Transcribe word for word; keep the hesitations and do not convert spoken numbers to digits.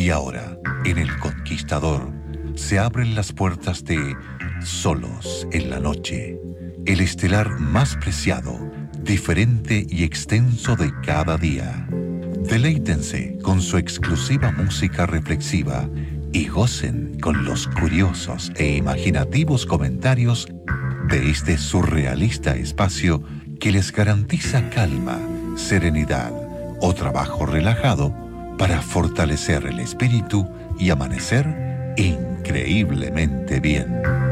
Y ahora, en El Conquistador, se abren las puertas de Solos en la Noche, el estelar más preciado, diferente y extenso de cada día. Deleítense con su exclusiva música reflexiva y gocen con los curiosos e imaginativos comentarios de este surrealista espacio que les garantiza calma, serenidad o trabajo relajado para fortalecer el espíritu y amanecer increíblemente bien.